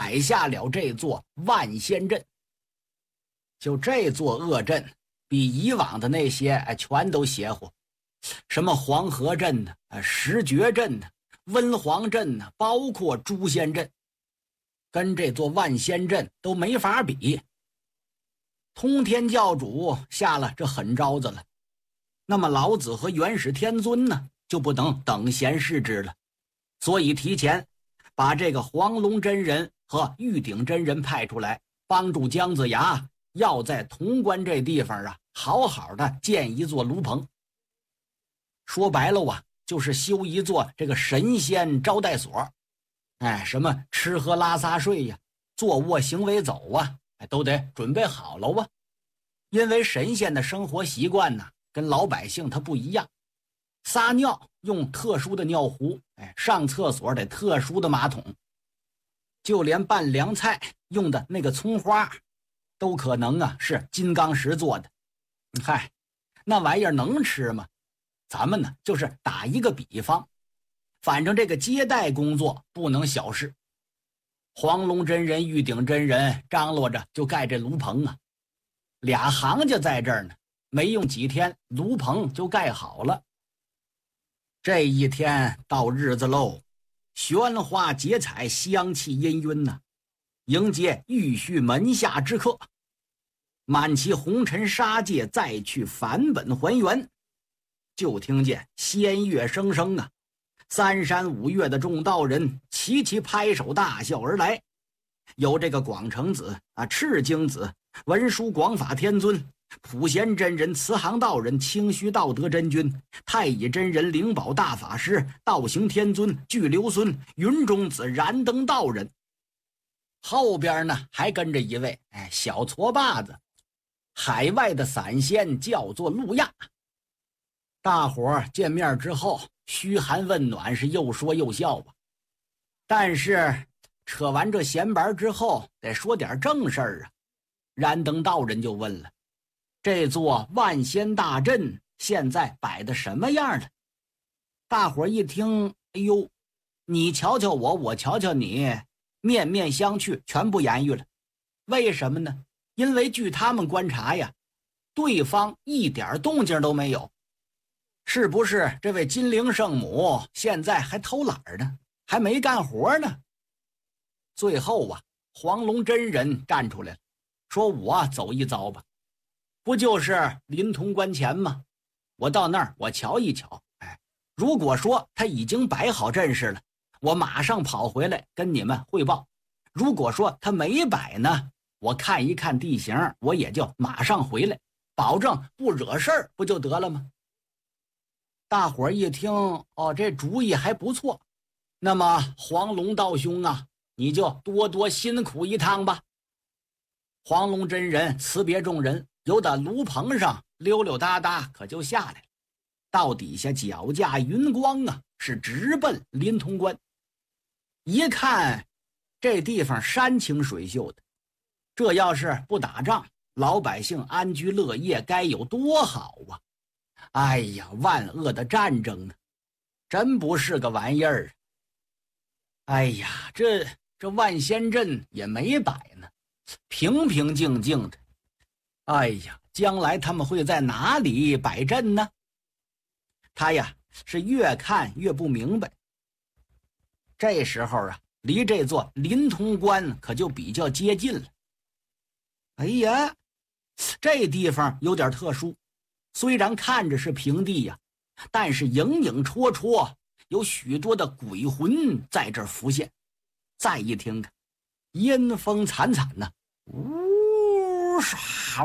摆下了这座万仙阵。就这座恶阵比以往的那些全都邪乎，什么黄河阵呢、石绝阵呢、温黄阵呢，包括诛仙阵，跟这座万仙阵都没法比。通天教主下了这狠招子了，那么老子和元始天尊呢，就不能等闲视之了，所以提前把这个黄龙真人和玉鼎真人派出来，帮助姜子牙要在潼关这地方好好的建一座炉棚。说白了就是修一座这个神仙招待所。什么吃喝拉撒睡呀，坐卧行为走都得准备好了因为神仙的生活习惯呢，跟老百姓他不一样，撒尿用特殊的尿壶，上厕所得特殊的马桶，就连拌凉菜用的那个葱花都可能是金刚石做的。嗨，那玩意儿能吃吗？咱们呢就是打一个比方，反正这个接待工作不能小视。黄龙真人、玉鼎真人张罗着就盖这炉棚俩行家在这儿呢，没用几天炉棚就盖好了。这一天到日子喽，喧哗结彩，香气氤氲迎接玉虚门下之客，满其红尘杀戒，再去返本还原。就听见仙乐声声三山五岳的众道人齐齐拍手大笑而来，有这个广成子赤精子、文殊广法天尊、普贤真人、慈航道人、清虚道德真君、太乙真人、灵宝大法师、道行天尊、巨留孙、云中子、燃灯道人。后边呢还跟着一位小矬把子，海外的散仙叫做路亚。大伙儿见面之后嘘寒问暖，是又说又笑但是扯完这闲白之后得说点正事儿燃灯道人就问了，这座万仙大阵现在摆的什么样了？大伙儿一听，哎呦，你瞧瞧我，我瞧瞧你，面面相觑，全不言语了。为什么呢？因为据他们观察对方一点动静都没有。是不是这位金陵圣母现在还偷懒呢，还没干活呢？最后黄龙真人站出来了，说我走一遭吧，不就是临潼关前吗？我到那儿我瞧一瞧，如果说他已经摆好阵势了，我马上跑回来跟你们汇报；如果说他没摆呢，我看一看地形，我也就马上回来，保证不惹事儿，不就得了吗？大伙儿一听，这主意还不错，那么黄龙道兄你就多多辛苦一趟吧。黄龙真人辞别众人，由打炉棚上溜溜达达可就下来了，到底下脚驾云光是直奔临潼关。一看这地方山清水秀的，这要是不打仗，老百姓安居乐业该有多好哎呀，万恶的战争真不是个玩意儿。哎呀，这万仙阵也没摆呢，平平静静的。哎呀，将来他们会在哪里摆阵呢？他是越看越不明白。这时候离这座临潼关可就比较接近了。哎呀，这地方有点特殊，虽然看着是平地但是影影绰绰有许多的鬼魂在这儿浮现。再一听阴风惨惨呜唰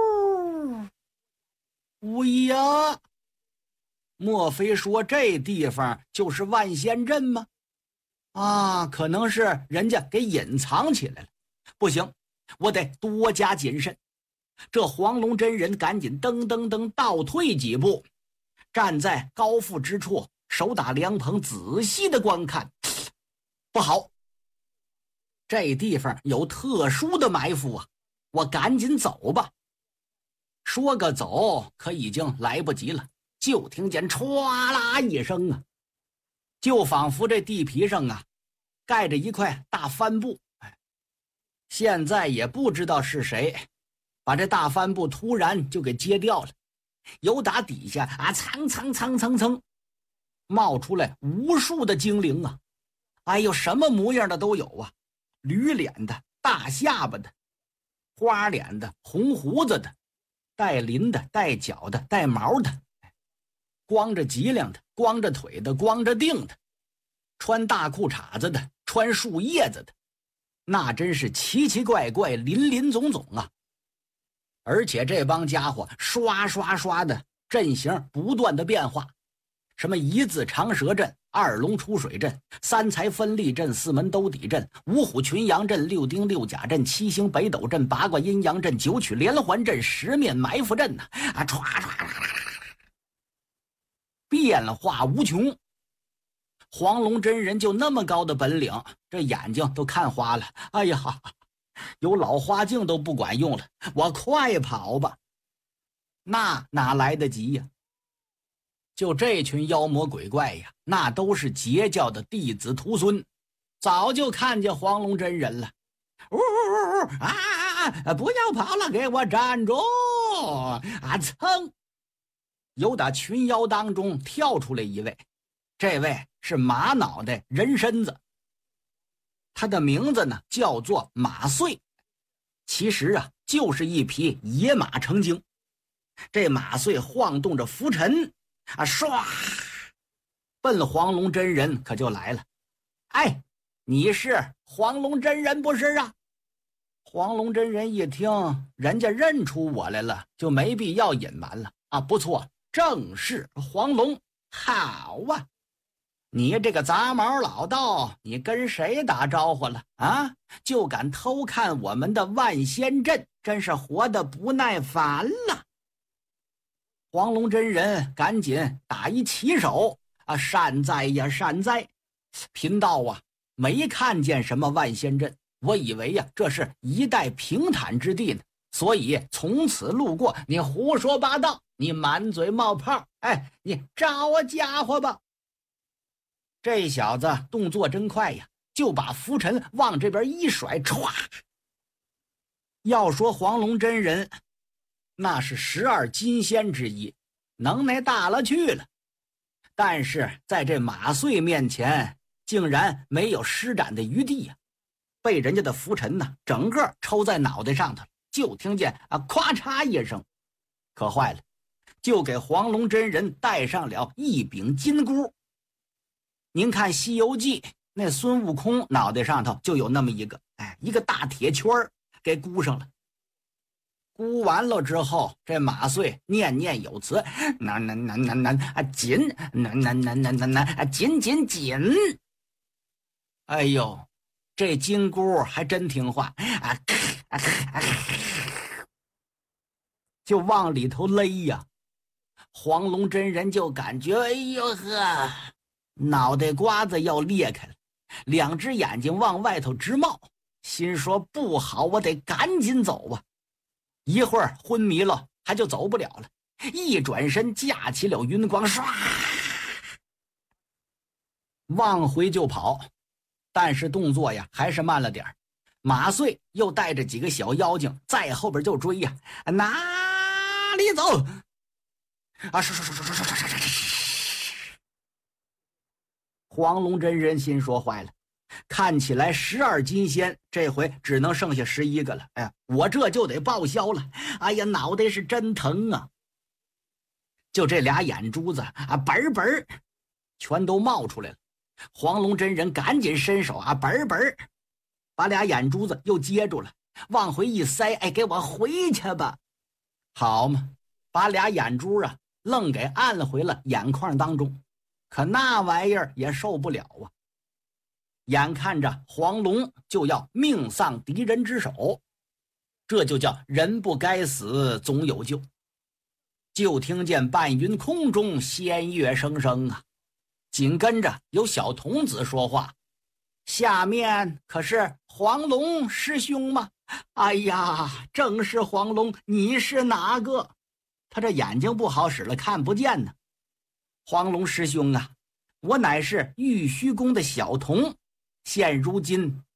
呜呀，莫非说这地方就是万仙阵吗？可能是人家给隐藏起来了。不行，我得多加谨慎。这黄龙真人赶紧噔噔噔倒退几步，站在高阜之处，手打凉棚，仔细的观看。不好，这地方有特殊的埋伏我赶紧走吧。说个走，可已经来不及了，就听见唰啦一声就仿佛这地皮上盖着一块大帆布， 现在也不知道是谁把这大帆布突然就给揭掉了，由打底下蹭蹭蹭蹭蹭冒出来无数的精灵啊！哎呦，什么模样的都有啊，驴脸的、大下巴的、花脸的、红胡子的、带鳞的、带角的、带毛的，光着脊梁的、光着腿的、光着腚的，穿大裤衩子的、穿树叶子的，那真是奇奇怪怪、林林总总啊！而且这帮家伙刷刷刷的阵型不断的变化，什么一字长蛇阵、二龙出水阵、三才分立阵、四门兜底阵、五虎群羊阵、六丁六甲阵、七星北斗阵、八卦阴阳阵、九曲连环阵、十面埋伏阵呐，唰唰唰变化无穷。黄龙真人就那么高的本领，这眼睛都看花了。哎呀，有老花镜都不管用了，我快跑吧！那哪来得及呀？就这群妖魔鬼怪呀，那都是截教的弟子徒孙，早就看见黄龙真人了。呜呜呜啊！不要跑了，给我站住！噌！由打群妖当中跳出来一位，这位是马脑袋人身子，他的名字呢叫做马遂，其实啊就是一匹野马成精。这马遂晃动着浮尘唰，奔黄龙真人可就来了。哎，你是黄龙真人不是啊？黄龙真人一听人家认出我来了，就没必要隐瞒了不错，正是黄龙。好啊，你这个杂毛老道，你跟谁打招呼了就敢偷看我们的万仙阵，真是活得不耐烦了。黄龙真人赶紧打一旗手善哉呀善哉，贫道没看见什么万仙阵，我以为这是一带平坦之地呢，所以从此路过。你胡说八道，你满嘴冒泡，你招我家伙吧！这小子动作真快呀，就把浮尘往这边一甩，歘！要说黄龙真人，那是12金仙之一，能耐大了去了。但是在这马遂面前，竟然没有施展的余地呀，被人家的浮尘整个抽在脑袋上头了。就听见咵嚓一声，可坏了，就给黄龙真人戴上了一柄金箍。您看《西游记》那孙悟空脑袋上头就有那么一个大铁圈给箍上了。箍完了之后，这马遂念念有词，紧，紧紧紧。哎呦，这金箍还真听话就往里头勒呀。黄龙真人就感觉哎呦呵，脑袋瓜子要裂开了，两只眼睛往外头直冒，心说不好，我得赶紧走啊。一会儿昏迷了，他就走不了了，一转身架起了云光，唰往回就跑。但是动作还是慢了点。马遂又带着几个小妖精在后边就追呀，哪里走黄龙真人心说坏了，看起来12金仙这回只能剩下11个了。我这就得报销了。哎呀，脑袋是真疼啊！就这俩眼珠子本本全都冒出来了。黄龙真人赶紧伸手本本把俩眼珠子又接住了，往回一塞，给我回去吧！好嘛，把俩眼珠愣给按回了眼眶当中。可那玩意儿也受不了啊！眼看着黄龙就要命丧敌人之手，这就叫人不该死，总有救。就听见半云空中仙乐声声紧跟着有小童子说话：“下面可是黄龙师兄吗？”哎呀，正是黄龙，你是哪个？他这眼睛不好使了，看不见呢。黄龙师兄我乃是玉虚宫的小童，现如今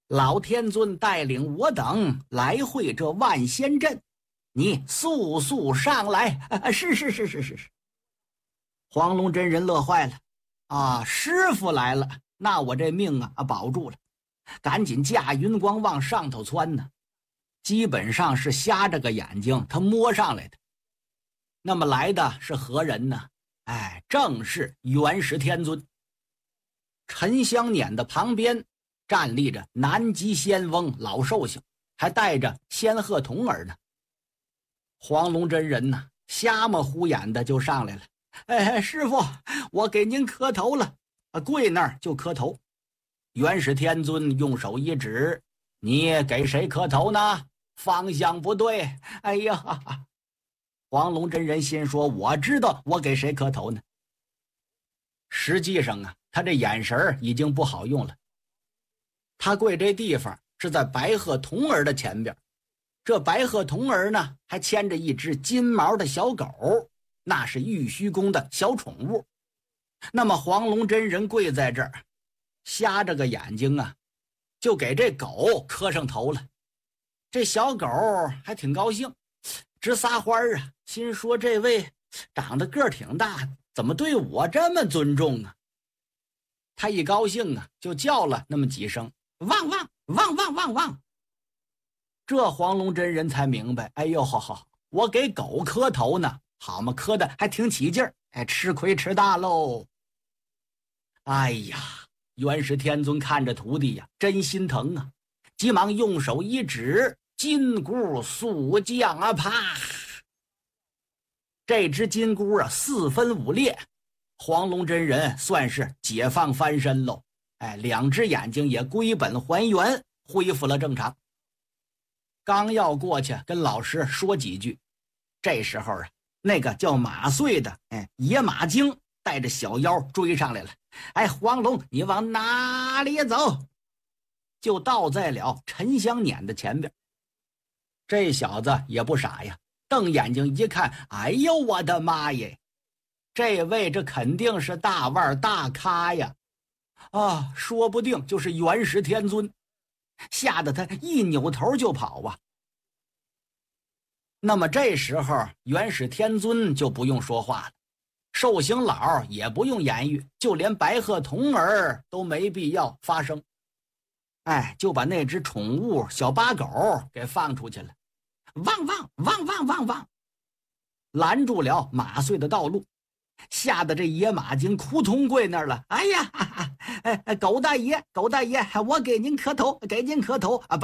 老天尊带领我等来会这万仙阵，你速速上来。是。黄龙真人乐坏了，啊，师傅来了，那我这命啊保住了，赶紧驾云光往上头窜呢。基本上是瞎着个眼睛他摸上来的。那么来的是何人呢？哎，正是元始天尊。沉香辇的旁边站立着南极仙翁老寿星，还带着仙鹤童儿呢。黄龙真人呢，瞎么虎眼的就上来了。哎，师傅，我给您磕头了。跪那儿就磕头。元始天尊用手一指，你给谁磕头呢？方向不对。哎呀，黄龙真人心说，我知道我给谁磕头呢。实际上啊，他这眼神已经不好用了。他跪这地方是在白鹤童儿的前边，这白鹤童儿呢还牵着一只金毛的小狗，那是玉虚宫的小宠物。那么黄龙真人跪在这儿，瞎着个眼睛啊，就给这狗磕上头了。这小狗还挺高兴，直撒欢啊，心说这位长得个儿挺大，怎么对我这么尊重啊？他一高兴啊，就叫了那么几声汪汪汪汪汪汪。这黄龙真人才明白，哎呦，好，我给狗磕头呢，好嘛，磕的还挺起劲儿，哎，吃亏吃大喽。哎呀，元始天尊看着徒弟呀，真心疼啊，急忙用手一指，金箍速降啊，啪！这只金箍啊4分5裂，黄龙真人算是解放翻身喽。哎，两只眼睛也归本还原，恢复了正常。刚要过去跟老师说几句，这时候啊，那个叫马穗的野马精带着小妖追上来了。哎，黄龙，你往哪里走？就倒在了沉香辇的前边。这小子也不傻呀，瞪眼睛一看，哎呦我的妈耶，这位这肯定是大腕大咖呀，啊，说不定就是元始天尊，吓得他一扭头就跑啊。那么这时候元始天尊就不用说话了，寿星老也不用言语，就连白鹤童儿都没必要发声。哎，就把那只宠物小八狗给放出去了，汪汪汪汪汪汪，拦住了马穗的道路，吓得这野马精扑通跪那儿了。哎呀，狗大爷，我给您磕头，给您磕头啊！